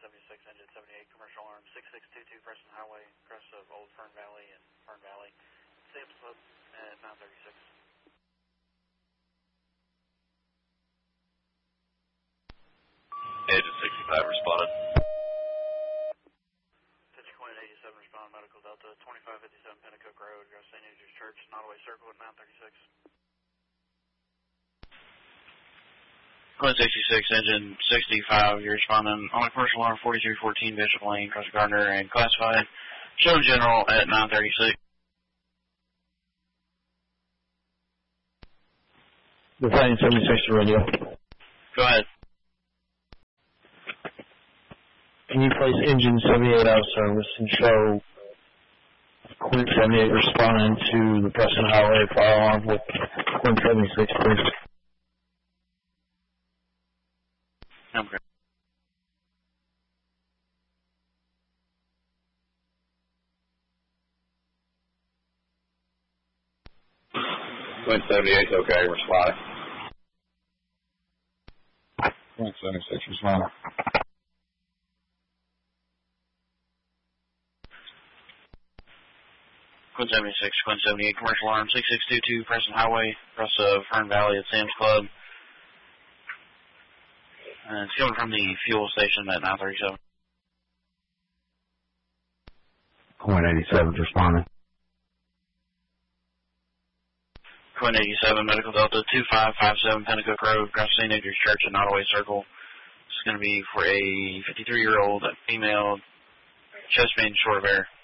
76, engine 78, commercial alarm 6622 Preston Highway, crest of Old Fern Valley and Fern Valley. Sam's Club at 936. Engine 65 responded. Attention Queen 87 respond, medical Delta 2557 Pennacook Road, St. Andrew's Church, Nottoway Circle at 936. Queen 66, engine 65, you're responding on a commercial alarm 4314 Bishop Lane, Cross Gardner, and classified. Show general at 936. Battalion 76 to radio. Go ahead. Can you place engine 78 out of service and show Queen 78 responding to the Preston Highway fire alarm with Queen 76, please? Okay. Queen 78 is okay, responding. Queen 76 responding. Queen 76, Queen 78, commercial alarm 6622 Preston Highway, across Fern Valley at Sam's Club. And it's coming from the fuel station at 937. Queen 87 responding. Queen 87, medical Delta 2557 Pennacook Road, across St. Andrew's Church at Nottoway Circle. This is going to be for a 53-year-old female chest pain short of air.